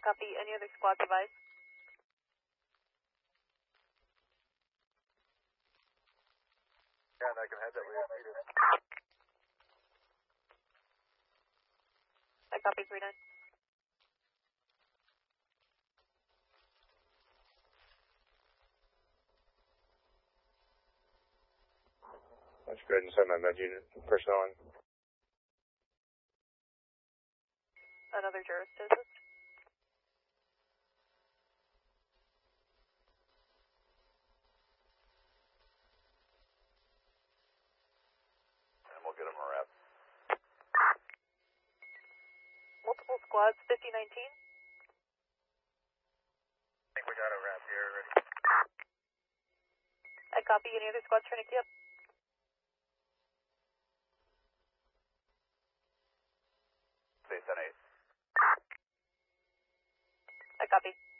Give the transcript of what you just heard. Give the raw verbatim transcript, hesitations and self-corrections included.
copy. Any other squads advised? Yeah, and I can head that way if needed. I copy three nine. Let's go ahead and send my med unit personnel in. Another jurist to assist. And we'll get them a wrap. Multiple squads, fifty nineteen. I think we got a wrap here already. I copy. Any other squads trying to key up? Say ten eight. I copy.